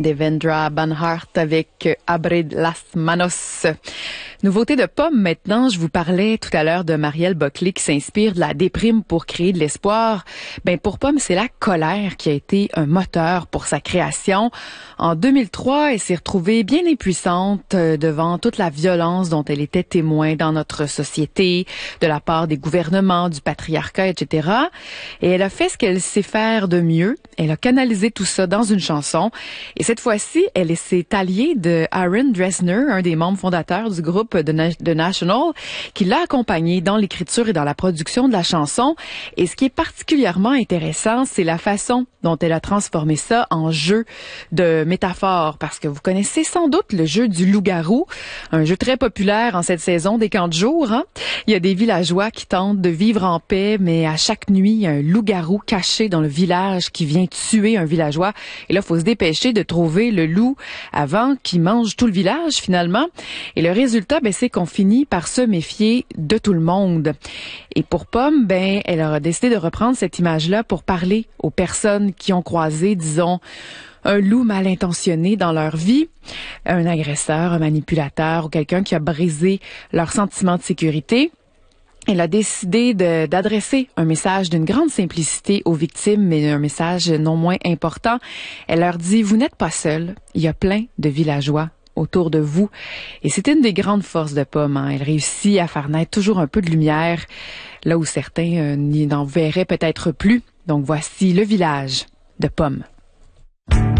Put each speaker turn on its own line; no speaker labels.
Devendra Banhart avec Abrid las Manos. Nouveauté de Pomme maintenant, je vous parlais tout à l'heure de Marielle Boclé qui s'inspire de la déprime pour créer de l'espoir. Ben pour Pomme, c'est la colère qui a été un moteur pour sa création. En 2003, elle s'est retrouvée bien impuissante devant toute la violence dont elle était témoin dans notre société, de la part des gouvernements, du patriarcat, etc. Et elle a fait ce qu'elle sait faire de mieux. Elle a canalisé tout ça dans une chanson. Et cette fois-ci, elle s'est alliée de Aaron Dresner, un des membres fondateurs du groupe de National, qui l'a accompagnée dans l'écriture et dans la production de la chanson. Et ce qui est particulièrement intéressant, c'est la façon dont elle a transformé ça en jeu de métaphores. Parce que vous connaissez sans doute le jeu du loup-garou, un jeu très populaire en cette saison des camps de jour. Hein? Il y a des villageois qui tentent de vivre en paix, mais à chaque nuit, il y a un loup-garou caché dans le village qui vient tuer un villageois. Et là, il faut se dépêcher de trouver le loup avant qu'il mange tout le village, finalement. Et le résultat, c'est qu'on finit par se méfier de tout le monde. Et pour Pomme, elle aura décidé de reprendre cette image-là pour parler aux personnes qui ont croisé, disons, un loup mal intentionné dans leur vie, un agresseur, un manipulateur ou quelqu'un qui a brisé leur sentiment de sécurité. Elle a décidé d'adresser un message d'une grande simplicité aux victimes, mais un message non moins important. Elle leur dit, vous n'êtes pas seuls, il y a plein de villageois autour de vous. Et c'est une des grandes forces de Pomme. Hein. Elle réussit à faire naître toujours un peu de lumière, là où certains n'en verraient peut-être plus. Donc voici le village de Pomme.